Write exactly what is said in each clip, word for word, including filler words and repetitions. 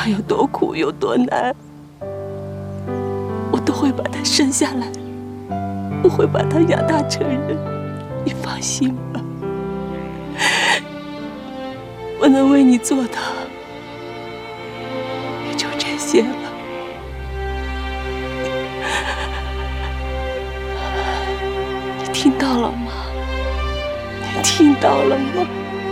管有多苦有多难，我都会把他生下来，我会把他养大成人，你放心吧。我能为你做的也就这些了。你听到了吗？你听到了吗？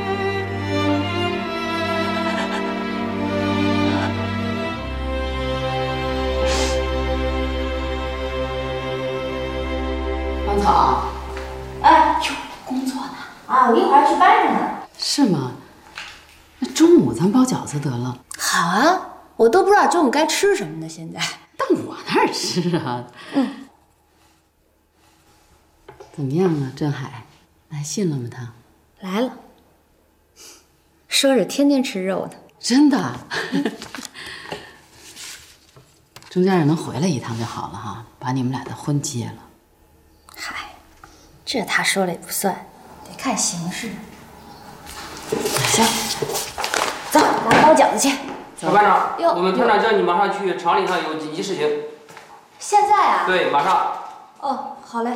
芳草，哎，哟，工作呢？啊，我一会儿去班上呢。 是吗？那中午咱包饺子得了。 好啊，我都不知道中午该吃什么呢。现在， 但我哪儿吃啊？嗯。怎么样啊，郑海？来信了吗？他来了，说是天天吃肉呢。 真的？中间也能回来一趟就好了哈，把你们俩的婚结了。 嗨，这他说了也不算，得看形势。行，走，来包饺子去。 小班长，我们团长叫你马上去厂里上有紧急事情。 现在啊？ 对，马上。 哦，好嘞。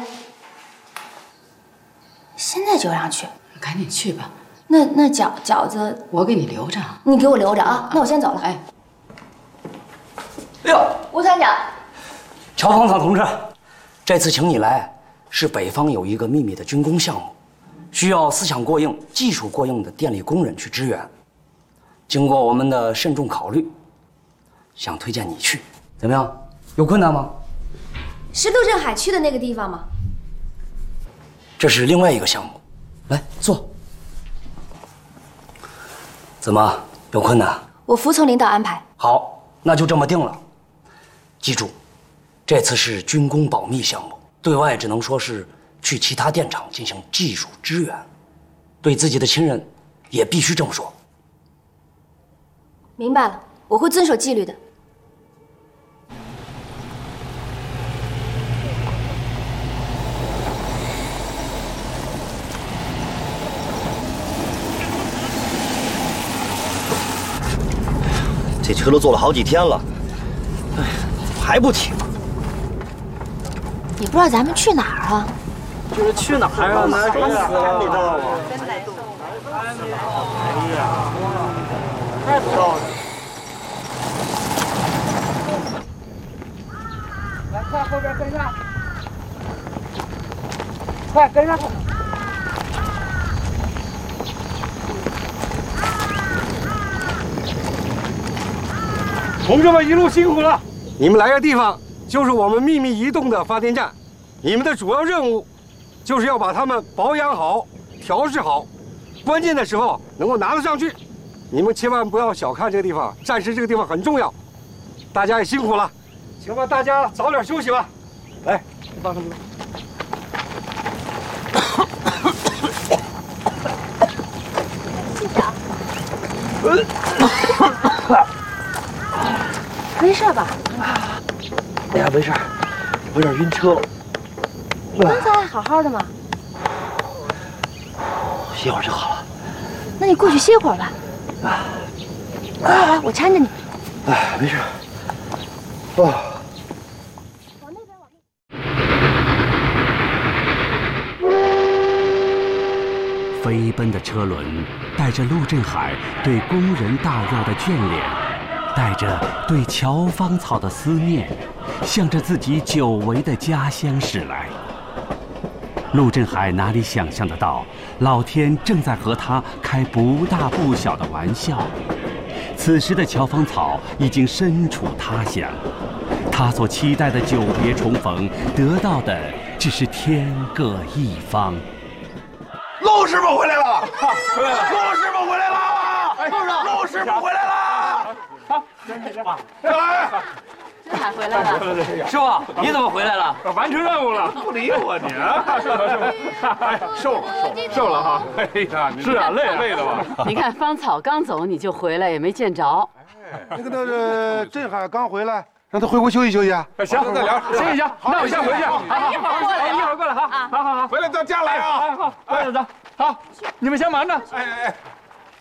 现在就让去？ 赶紧去吧。 那那饺饺子我给你留着， 你给我留着啊。那我先走了。 哎， 哎呦， 吴团长， 乔芳草同志，这次请你来是北方有一个秘密的军工项目，需要思想过硬、技术过硬的电力工人去支援。经过我们的慎重考虑，想推荐你去，怎么样？有困难吗？ 是陆振海去的那个地方吗？ 这是另外一个项目，来坐。怎么有困难？ 我服从领导安排。 好，那就这么定了。记住，这次是军工保密项目，对外只能说是去其他电厂进行技术支援，对自己的亲人也必须这么说。 明白了，我会遵守纪律的。 这车都坐了好几天了，哎，还不停？ 你不知道咱们去哪儿啊？ 就是去哪儿啊？难死了，你知道吗？哎呀，太不知道了。 来，快后边跟上，快跟上！ 同志们一路辛苦了！你们来的地方就是我们秘密移动的发电站，你们的主要任务就是要把它们保养好、调试好，关键的时候能够拿得上去。你们千万不要小看这个地方，暂时这个地方很重要。大家也辛苦了，行吧，大家早点休息吧。来，放他们。 谢谢啊。没事吧？ 哎呀，没事，有点晕车了。 刚才还好好的嘛。 歇会儿就好了。 那你过去歇会儿吧。来来来，我搀着你。 哎，没事。哦。 往那边，往那边。飞奔的车轮带着陆振海对工人大院的眷恋。带着对乔芳草的思念，向着自己久违的家乡驶来。陆振海哪里想象得到，老天正在和他开不大不小的玩笑。此时的乔芳草已经身处他乡，他所期待的久别重逢，得到的只是天各一方。 陆师傅回来了！回来了！陆师傅回来了！哎，陆师傅回来了！ 好， 来， 振海回来了。 师傅，你怎么回来了？ 完成任务了，不理我你啊！是吧？是吧？哎，瘦了，瘦了，瘦了哈！哎呀，是啊，累累了吧？ 你看芳草刚走你就回来，也没见着。 那个那个振海刚回来，让他回屋休息休息啊。 行，再聊，行行，那我先回去。好， 一会儿过来，一会儿过来，好，好好好， 回来到家来啊！ 好，快点走，好，你们先忙着。 哎哎哎。